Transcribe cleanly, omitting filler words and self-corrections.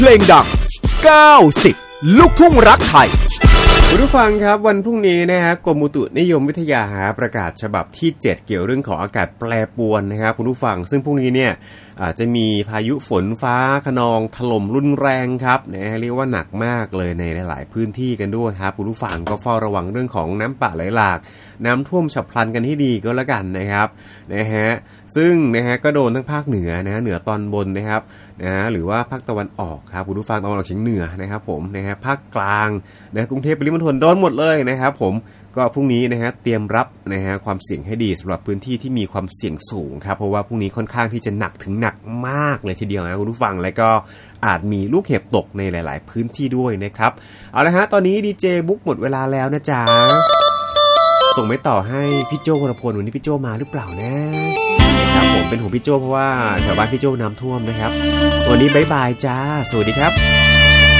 เพลงดัง90ลูกทุ่งรักไทยคุณผู้ฟังครับวันพรุ่งนี้นะฮะกรมอุตุนิยมวิทยาประกาศฉบับที่7เกี่ยวเรื่องของอากาศแปรปรวนนะครับคุณผู้ฟังซึ่งพรุ่งนี้เนี่ยอาจจะมีพายุฝนฟ้าคะนองถล่มรุนแรงครับนะเรียกว่าหนักมากเลยในหลายๆพื้นที่กันด้วยครับคุณผู้ฟังก็เฝ้าระวังเรื่องของน้ำป่าไหลหลากน้ำท่วมฉับพลันกันให้ดีก็แล้วกันนะครับนะฮะซึ่งนะฮะก็โดนทั้งภาคเหนือนะเหนือตอนบนนะครับนะหรือว่าภาคตะวันออกครับคุณผู้ฟังตะวันออกเฉียงเหนือนะครับผมนะฮะภาคกลางนะกรุงเทพปริมณฑลโดนหมดเลยนะครับผมก็พรุ่งนี้นะฮะเตรียมรับนะฮะความเสี่ยงให้ดีสำหรับพื้นที่ที่มีความเสี่ยงสูงครับเพราะว่าพรุ่งนี้ค่อนข้างที่จะหนักถึงหนักมากเลยทีเดียวนะคุณผู้ฟังและก็อาจมีลูกเห็บตกในหลายๆพื้นที่ด้วยนะครับเอาละฮะตอนนี้ดีเจบุ๊กหมดเวลาแล้วนะจ๊ะส่งไปต่อให้พี่โจ้วรพลวันนี้พี่โจ้มาหรือเปล่านะครับผมเป็นห่วงพี่โจ้เพราะว่าแถวบ้านพี่โจ้น้ำท่วมนะครับวันนี้บ๊ายบายจ้าสวัสดีครับ